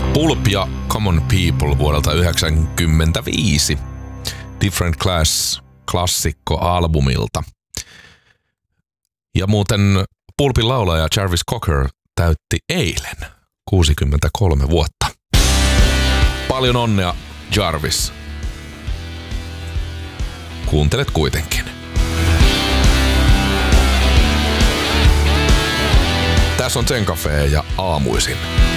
Pulp ja Common People vuodelta 1995. Different Class -klassikko-albumilta. Ja muuten Pulpin laulaja Jarvis Cocker täytti eilen 63 vuotta. Paljon onnea, Jarvis. Kuuntelet kuitenkin. Tässä on Zen Cafe ja aamuisin.